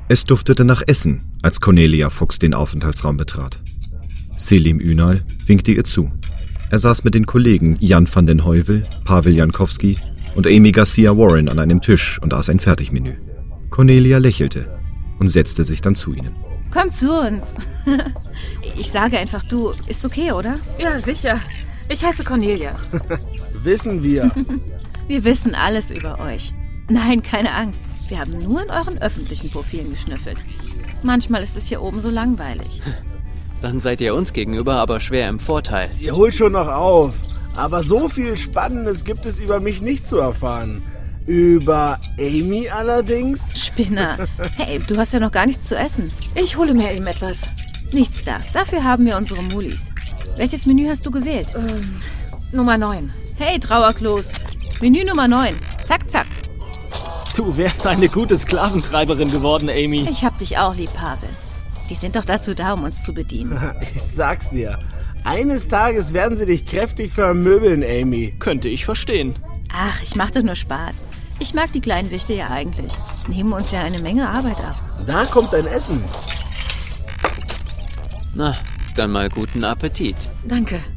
Es duftete nach Essen, als Cornelia Fuchs den Aufenthaltsraum betrat. Selim Ünal winkte ihr zu. Er saß mit den Kollegen Jan van den Heuvel, Pavel Jankowski und Amy Garcia Warren an einem Tisch und aß ein Fertigmenü. Cornelia lächelte und setzte sich dann zu ihnen. Komm zu uns. Ich sage einfach du. Ist okay, oder? Ja, sicher. Ich heiße Cornelia. Wissen wir. Wir wissen alles über euch. Nein, keine Angst. Wir haben nur in euren öffentlichen Profilen geschnüffelt. Manchmal ist es hier oben so langweilig. Dann seid ihr uns gegenüber aber schwer im Vorteil. Ihr holt schon noch auf. Aber so viel Spannendes gibt es über mich nicht zu erfahren. Über Amy allerdings? Spinner. Hey, du hast ja noch gar nichts zu essen. Ich hole mir eben etwas. Nichts da. Dafür haben wir unsere Mulis. Welches Menü hast du gewählt? Nummer 9. Hey, Trauerklos. Menü Nummer 9. Zack, zack. Du wärst eine gute Sklaventreiberin geworden, Amy. Ich hab dich auch lieb, Pavel. Die sind doch dazu da, um uns zu bedienen. Ich sag's dir. Eines Tages werden sie dich kräftig vermöbeln, Amy. Könnte ich verstehen. Ach, ich mach doch nur Spaß. Ich mag die kleinen Wichte ja eigentlich. Nehmen uns ja eine Menge Arbeit ab. Da kommt dein Essen. Na, dann mal guten Appetit. Danke.